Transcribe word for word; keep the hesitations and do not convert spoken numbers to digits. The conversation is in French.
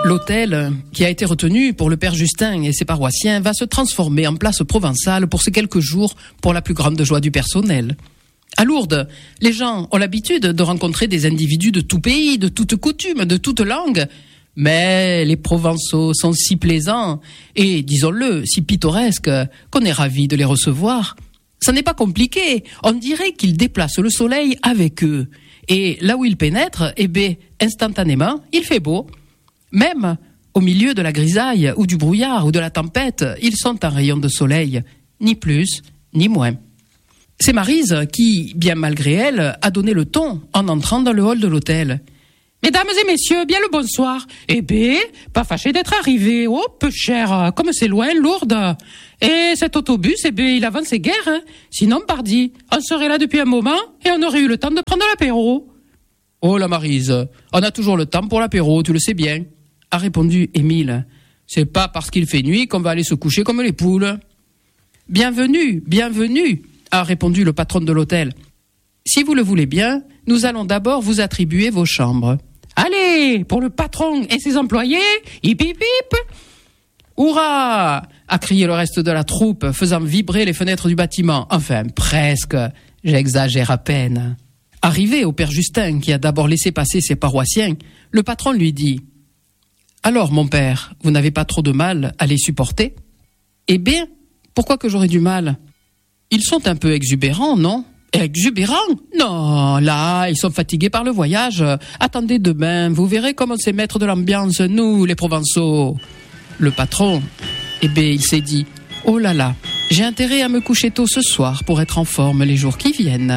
L'hôtel, qui a été retenu pour le père Justin et ses paroissiens, va se transformer en place provençale pour ces quelques jours, pour la plus grande joie du personnel. À Lourdes, les gens ont l'habitude de rencontrer des individus de tout pays, de toute coutume, de toute langue. Mais les Provençaux sont si plaisants et, disons-le, si pittoresques qu'on est ravis de les recevoir. Ça n'est pas compliqué, on dirait qu'ils déplacent le soleil avec eux. Et là où ils pénètrent, eh bien, instantanément, il fait beau. Même au milieu de la grisaille ou du brouillard ou de la tempête, ils sont un rayon de soleil, ni plus ni moins. C'est Maryse qui, bien malgré elle, a donné le ton en entrant dans le hall de l'hôtel. « Mesdames et messieurs, bien le bonsoir. Eh bien, pas fâché d'être arrivé. Oh, peu cher, comme c'est loin, Lourdes. Et cet autobus, eh bien, il avance guère. Hein. Sinon, pardi, on serait là depuis un moment et on aurait eu le temps de prendre l'apéro. »« Oh, la Maryse, on a toujours le temps pour l'apéro, tu le sais bien. » a répondu Émile. « C'est pas parce qu'il fait nuit qu'on va aller se coucher comme les poules. »« Bienvenue, bienvenue, » a répondu le patron de l'hôtel. « Si vous le voulez bien, nous allons d'abord vous attribuer vos chambres. »« Allez, pour le patron et ses employés, hip hip hip !»« Hourra !» a crié le reste de la troupe, faisant vibrer les fenêtres du bâtiment. Enfin, presque, j'exagère à peine. Arrivé au père Justin, qui a d'abord laissé passer ses paroissiens, le patron lui dit « Alors, mon père, vous n'avez pas trop de mal à les supporter ?»« Eh bien, pourquoi que j'aurais du mal ? Ils sont un peu exubérants, non ? » Exubérants ? Non, là, ils sont fatigués par le voyage. Attendez demain, vous verrez comment c'est mettre de l'ambiance, nous, les Provençaux. Le patron, eh bien, il s'est dit « Oh là là, j'ai intérêt à me coucher tôt ce soir pour être en forme les jours qui viennent. »